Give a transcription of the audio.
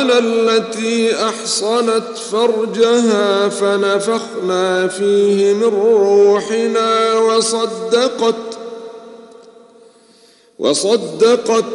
التي أحصنت فرجها فنفخنا فيه من روحنا وصدقت